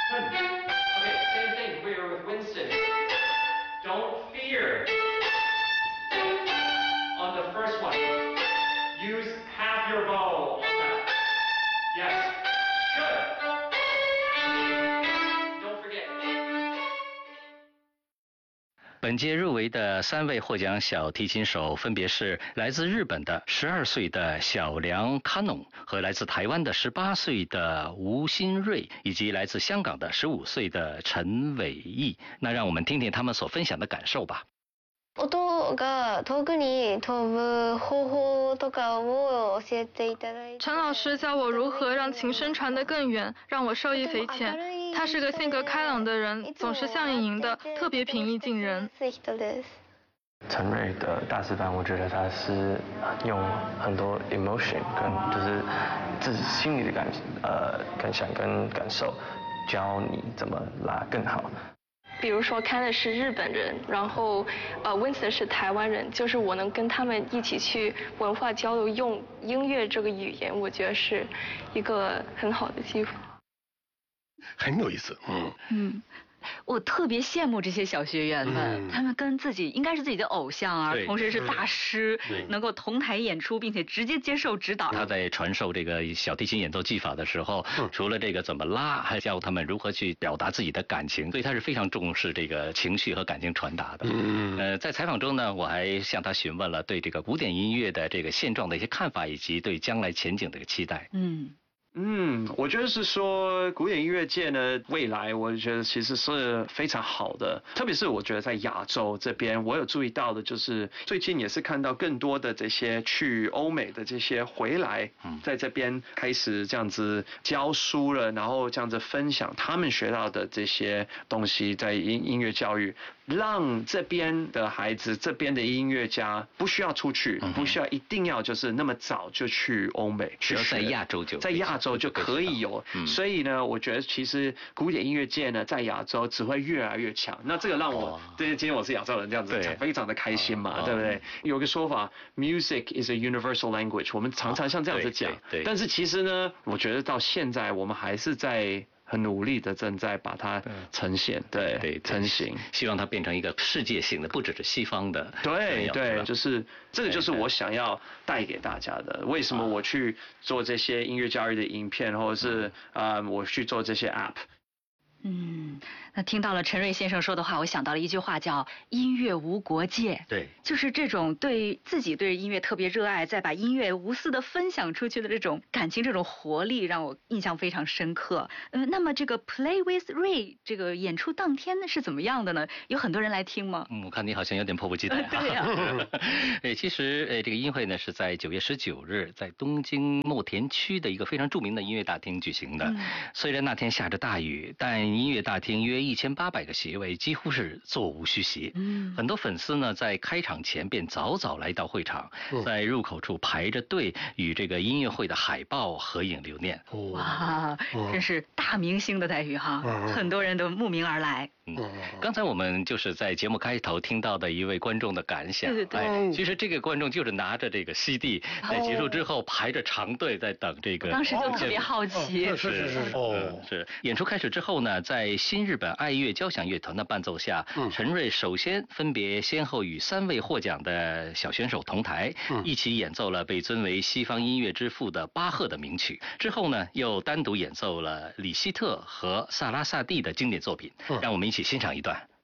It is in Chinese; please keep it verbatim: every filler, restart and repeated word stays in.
Okay, same thing. We are with Winston. Don't fear. On the first one, use half your bow. Yes. Good. Don't forget. 本届入围的三位获奖小提琴手分别是来自日本的十二岁的小梁卡农和来自台湾的十八岁的吴新瑞，以及来自香港的十五岁的陈伟毅。那让我们听听他们所分享的感受吧。 音が遠くに飛ぶ方法とかを教えていただいて。 陈老师教我如何让琴声传得更远，让我受益匪浅。他是个性格开朗的人，总是笑盈盈的，特别平易近人。 陈瑞的大师班，我觉得他是用很多 emotion 跟就是自己心里的感呃感想跟感受，教你怎么拉更好。 比如说 Kenneth 是日本人，然后呃 Winston 是台湾人，就是我能跟他们一起去文化交流，用音乐这个语言，我觉得是一个很好的机会。 很有意思，嗯嗯。我特别羡慕这些小学员们，嗯、他们跟自己应该是自己的偶像啊，同时是大师，能够同台演出，并且直接接受指导。 他在传授这个小提琴演奏技法的时候，嗯、除了这个怎么拉，还教他们如何去表达自己的感情，所以他是非常重视这个情绪和感情传达的。嗯呃，在采访中呢，我还向他询问了对这个古典音乐的这个现状的一些看法，以及对将来前景的一个期待。 嗯。 嗯，我觉得是说古典音乐界呢，未来我觉得其实是非常好的，特别是我觉得在亚洲这边，我有注意到的就是最近也是看到更多的这些去欧美的这些回来，在这边开始这样子教书了，然后这样子分享他们学到的这些东西，在音音乐教育，让这边的孩子、这边的音乐家不需要出去，不需要一定要就是那么早就去欧美去学， 在亚洲就在亚洲就可以有，嗯、所以呢，我觉得其实古典音乐界呢，在亚洲只会越来越强。那这个让我，对、哦，今天我是亚洲人这样子讲，非常的开心嘛，哦、对不对？有个说法 ，music is a universal language， 我们常常像这样子讲， 对对但是其实呢，我觉得到现在我们还是在。很努力的正在把它呈现，对对成型， 希望它变成一个世界性的，不只是西方的。 对对，就是这个就是我想要带给大家的。为什么我去做这些音乐教育的影片，或者是啊、呃，我去做这些 app。 嗯，那听到了陈瑞先生说的话，我想到了一句话，叫“音乐无国界”。 对， 就是这种对自己对音乐特别热爱，再把音乐无私的分享出去的这种感情、这种活力，让我印象非常深刻。呃，那么这个 Play with Ray 这个演出当天呢是怎么样的呢？有很多人来听吗？ 嗯，我看你好像有点迫不及待、啊。 对呀、啊。 呃，其实呃，这个音乐会呢是在九月十九日在东京墨田区的一个非常著名的音乐大厅举行的。嗯、虽然那天下着大雨，但音乐大厅约一千八百个席位，几乎是座无虚席。嗯，很多粉丝呢在开场前便早早来到会场，嗯、在入口处排着队与这个音乐会的海报合影留念。 哦、哇，哦、真是大明星的待遇哈！哦、很多人都慕名而来。 嗯，刚才我们就是在节目开头听到的一位观众的感想。 对对对。 哎，其实这个观众就是拿着这个 C D， 在结束之后排着长队在等这个。 当时就特别好奇。 是是是是。 哦，是。演出开始之后呢，在新日本爱乐交响乐团的伴奏下，嗯、陈瑞首先分别先后与三位获奖的小选手同台，嗯、一起演奏了被尊为西方音乐之父的巴赫的名曲。之后呢，又单独演奏了李希特和萨拉萨蒂的经典作品。嗯、让我们一起欣赏一段。